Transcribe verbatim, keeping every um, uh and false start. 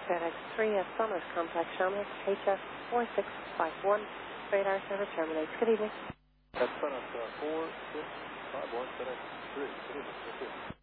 FedEx three at Summers Complex, Shamrock, H F four six five one. Radar service terminates. Good evening. That's FedEx uh, four six five one, FedEx three. Good evening.